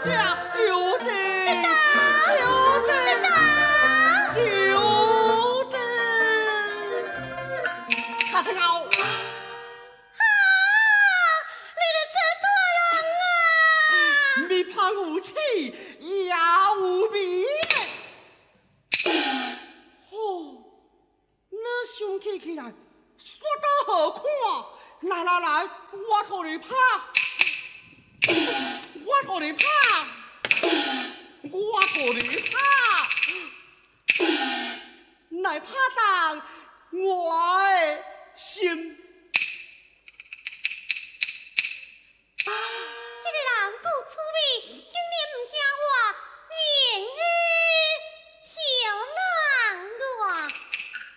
呀，就得，就得，卡成奥。你怕无气也无病。哦，那凶起来，说得好看。来，我和你拍，我和你拍。